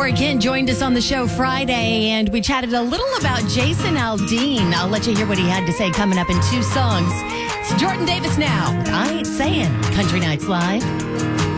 Corey Kent joined us on the show Friday, and we chatted a little about Jason Aldean. I'll let you hear what he had to say coming up in 2 songs. It's Jordan Davis now. I Ain't Saying Country Nights Live.